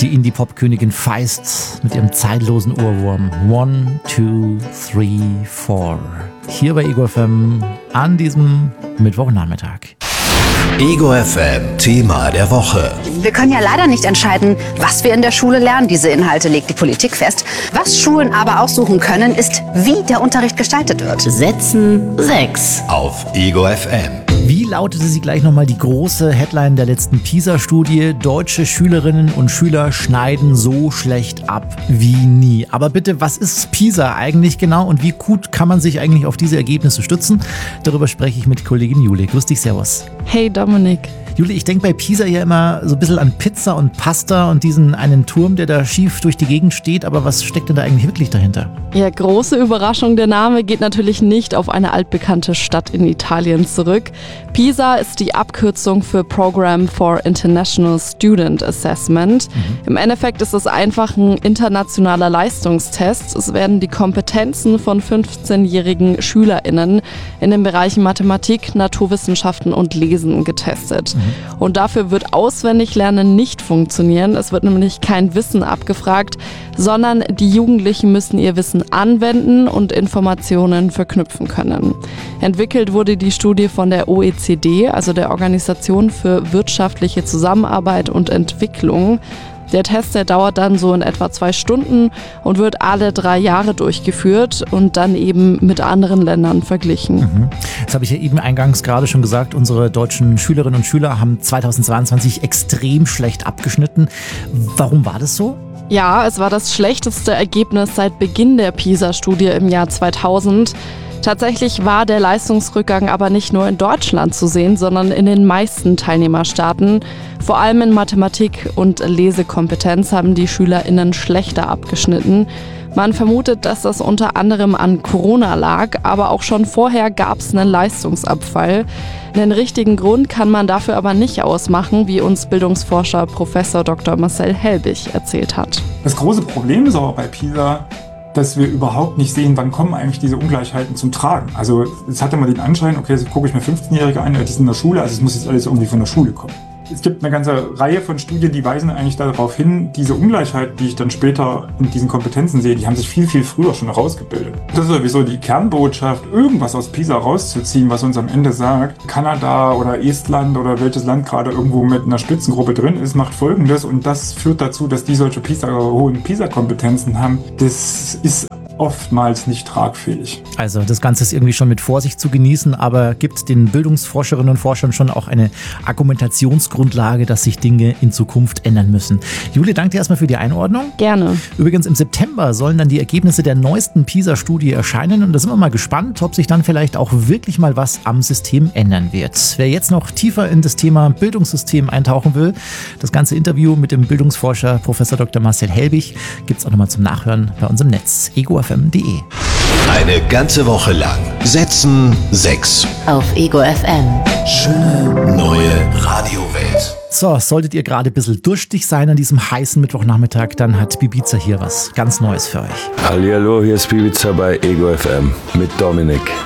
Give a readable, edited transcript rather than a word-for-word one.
Die Indie-Pop-Königin Feist mit ihrem zeitlosen Ohrwurm 1, 2, 3, 4. Hier bei Ego FM an diesem Mittwochnachmittag. Ego FM Thema der Woche. Wir können ja leider nicht entscheiden, was wir in der Schule lernen. Diese Inhalte legt die Politik fest. Was Schulen aber aussuchen können, ist, wie der Unterricht gestaltet wird. Setzen 6 auf Ego FM. Wie lautete sie gleich nochmal die große Headline der letzten PISA-Studie? Deutsche Schülerinnen und Schüler schneiden so schlecht ab wie nie. Aber bitte, was ist PISA eigentlich genau und wie gut kann man sich eigentlich auf diese Ergebnisse stützen? Darüber spreche ich mit Kollegin Jule. Grüß dich, servus. Hey Dominik. Jule, ich denke bei PISA ja immer so ein bisschen an Pizza und Pasta und diesen einen Turm, der da schief durch die Gegend steht. Aber was steckt denn da eigentlich wirklich dahinter? Ja, große Überraschung, der Name geht natürlich nicht auf eine altbekannte Stadt in Italien zurück. PISA ist die Abkürzung für Program for International Student Assessment. Im Endeffekt ist es einfach ein internationaler Leistungstest. Es werden die Kompetenzen von 15-jährigen SchülerInnen in den Bereichen Mathematik, Naturwissenschaften und Lesen getestet. Und dafür wird Auswendiglernen nicht funktionieren. Es wird nämlich kein Wissen abgefragt, sondern die Jugendlichen müssen ihr Wissen anwenden und Informationen verknüpfen können. Entwickelt wurde die Studie von der OECD, also der Organisation für wirtschaftliche Zusammenarbeit und Entwicklung. Der Test, der dauert dann so in etwa 2 Stunden und wird alle 3 Jahre durchgeführt und dann eben mit anderen Ländern verglichen. Das habe ich ja eben eingangs gerade schon gesagt, unsere deutschen Schülerinnen und Schüler haben 2022 extrem schlecht abgeschnitten. Warum war das so? Ja, es war das schlechteste Ergebnis seit Beginn der PISA-Studie im Jahr 2000. Tatsächlich war der Leistungsrückgang aber nicht nur in Deutschland zu sehen, sondern in den meisten Teilnehmerstaaten. Vor allem in Mathematik und Lesekompetenz haben die SchülerInnen schlechter abgeschnitten. Man vermutet, dass das unter anderem an Corona lag, aber auch schon vorher gab es einen Leistungsabfall. Den richtigen Grund kann man dafür aber nicht ausmachen, wie uns Bildungsforscher Prof. Dr. Marcel Helbig erzählt hat. Das große Problem ist aber bei PISA, dass wir überhaupt nicht sehen, wann kommen eigentlich diese Ungleichheiten zum Tragen. Also es hat immer den Anschein, okay, jetzt gucke ich mir 15-Jährige an, die sind in der Schule, also es muss jetzt alles irgendwie von der Schule kommen. Es gibt eine ganze Reihe von Studien, die weisen eigentlich darauf hin, diese Ungleichheit, die ich dann später in diesen Kompetenzen sehe, die haben sich viel, viel früher schon herausgebildet. Das ist sowieso die Kernbotschaft, irgendwas aus PISA rauszuziehen, was uns am Ende sagt, Kanada oder Estland oder welches Land gerade irgendwo mit einer Spitzengruppe drin ist, macht Folgendes und das führt dazu, dass die solche hohen PISA-Kompetenzen haben. Das ist oftmals nicht tragfähig. Also das Ganze ist irgendwie schon mit Vorsicht zu genießen, aber gibt den Bildungsforscherinnen und Forschern schon auch eine Argumentationsgrundlage, dass sich Dinge in Zukunft ändern müssen. Jule, danke dir erstmal für die Einordnung. Gerne. Übrigens im September sollen dann die Ergebnisse der neuesten PISA-Studie erscheinen und da sind wir mal gespannt, ob sich dann vielleicht auch wirklich mal was am System ändern wird. Wer jetzt noch tiefer in das Thema Bildungssystem eintauchen will, das ganze Interview mit dem Bildungsforscher Prof. Dr. Marcel Helbig gibt es auch nochmal zum Nachhören bei uns im Netz. egofm.de. Eine ganze Woche lang Setzen 6 auf Ego FM. Schöne neue Radiowelt. So, solltet ihr gerade ein bisschen durstig sein an diesem heißen Mittwochnachmittag, dann hat Bibiza hier was ganz Neues für euch. Hallihallo, hier ist Bibiza bei Ego FM mit Dominik.